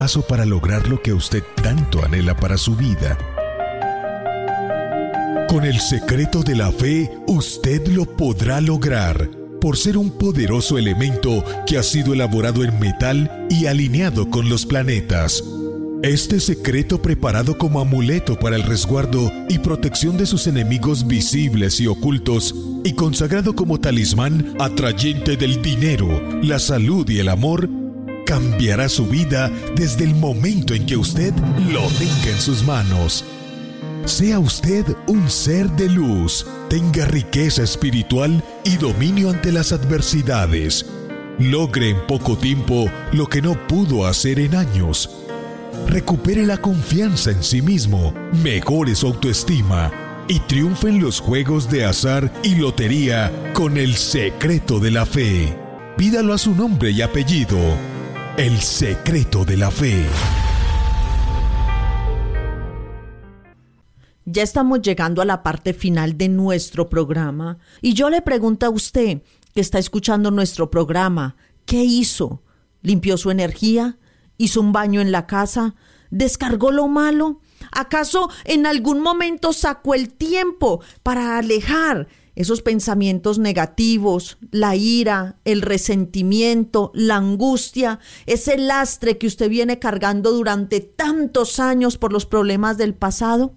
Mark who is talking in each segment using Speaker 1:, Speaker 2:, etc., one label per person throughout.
Speaker 1: paso para lograr lo que usted tanto anhela para su vida. Con el secreto de la fe, usted lo podrá lograr, por ser un poderoso elemento que ha sido elaborado en metal y alineado con los planetas. Este secreto, preparado como amuleto para el resguardo y protección de sus enemigos visibles y ocultos, y consagrado como talismán atrayente del dinero, la salud y el amor, cambiará su vida desde el momento en que usted lo tenga en sus manos. Sea usted un ser de luz, tenga riqueza espiritual y dominio ante las adversidades. Logre en poco tiempo lo que no pudo hacer en años. Recupere la confianza en sí mismo, mejore su autoestima y triunfe en los juegos de azar y lotería con el secreto de la fe. Pídalo a su nombre y apellido. El secreto de la fe.
Speaker 2: Ya estamos llegando a la parte final de nuestro programa y yo le pregunto a usted que está escuchando nuestro programa, ¿qué hizo? ¿Limpió su energía? ¿Hizo un baño en la casa? ¿Descargó lo malo? ¿Acaso en algún momento sacó el tiempo para alejar esos pensamientos negativos, la ira, el resentimiento, la angustia, ese lastre que usted viene cargando durante tantos años por los problemas del pasado?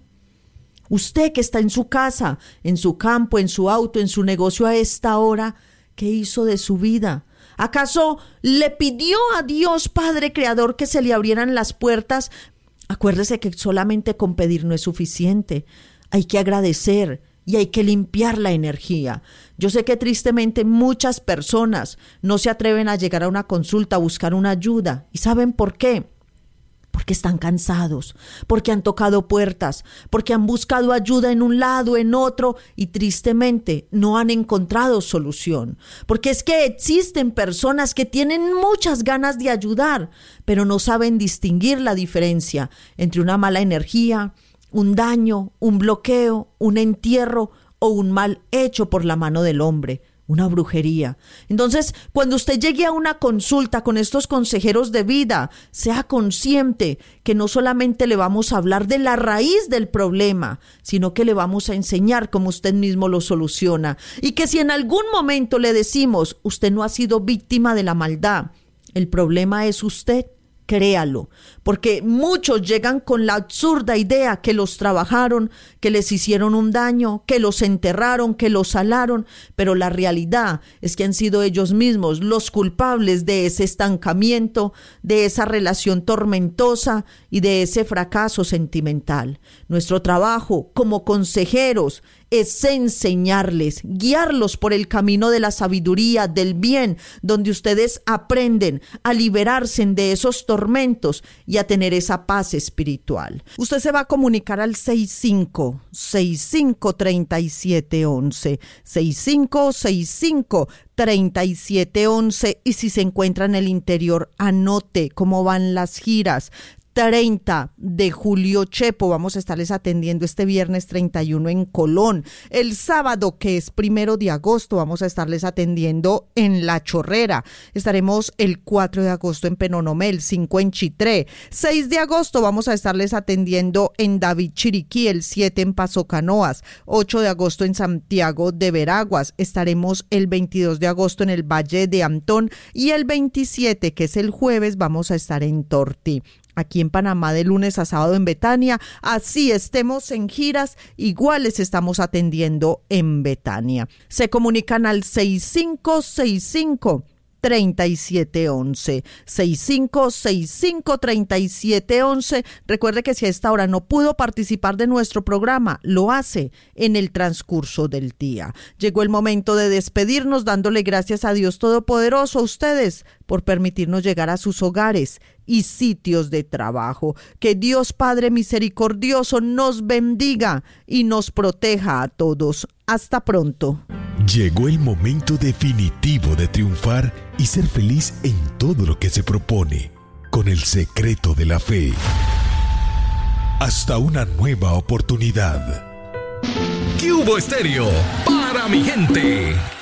Speaker 2: Usted que está en su casa, en su campo, en su auto, en su negocio a esta hora, ¿qué hizo de su vida? ¿Acaso le pidió a Dios Padre Creador que se le abrieran las puertas? Acuérdese que solamente con pedir no es suficiente. Hay que agradecer y hay que limpiar la energía. Yo sé que tristemente muchas personas no se atreven a llegar a una consulta, a buscar una ayuda. ¿Y saben por qué? Porque están cansados, porque han tocado puertas, porque han buscado ayuda en un lado, en otro, y tristemente no han encontrado solución. Porque es que existen personas que tienen muchas ganas de ayudar, pero no saben distinguir la diferencia entre una mala energía, un daño, un bloqueo, un entierro o un mal hecho por la mano del hombre. Una brujería. Entonces, cuando usted llegue a una consulta con estos consejeros de vida, sea consciente que no solamente le vamos a hablar de la raíz del problema, sino que le vamos a enseñar cómo usted mismo lo soluciona. Y que si en algún momento le decimos, usted no ha sido víctima de la maldad, el problema es usted, créalo, porque muchos llegan con la absurda idea que los trabajaron, que les hicieron un daño, que los enterraron, que los salaron, pero la realidad es que han sido ellos mismos los culpables de ese estancamiento, de esa relación tormentosa y de ese fracaso sentimental. Nuestro trabajo como consejeros es enseñarles, guiarlos por el camino de la sabiduría, del bien, donde ustedes aprenden a liberarse de esos tormentos y a tener esa paz espiritual. Usted se va a comunicar al 65-65-3711, 65-65-3711, y si se encuentra en el interior, anote cómo van las giras. 30 de julio, Chepo, vamos a estarles atendiendo este viernes 31 en Colón. El sábado, que es 1 de agosto, vamos a estarles atendiendo en La Chorrera. Estaremos el 4 de agosto en Penonomé, 5 en Chitré. 6 de agosto vamos a estarles atendiendo en David Chiriquí, el 7 en Paso Canoas. 8 de agosto en Santiago de Veraguas. Estaremos el 22 de agosto en el Valle de Antón y el 27, que es el jueves, vamos a estar en Torti. Aquí en Panamá de lunes a sábado en Betania, así estemos en giras, igual les estamos atendiendo en Betania. Se comunican al 6565-3711, 6565-3711. Recuerde que si a esta hora no pudo participar de nuestro programa, lo hace en el transcurso del día. Llegó el momento de despedirnos dándole gracias a Dios Todopoderoso, a ustedes, por permitirnos llegar a sus hogares y sitios de trabajo. Que Dios Padre misericordioso nos bendiga y nos proteja a todos. Hasta pronto.
Speaker 1: Llegó el momento definitivo de triunfar y ser feliz en todo lo que se propone, con el secreto de la fe. Hasta una nueva oportunidad.
Speaker 3: ¿Qué hubo, Estéreo? Para mi gente.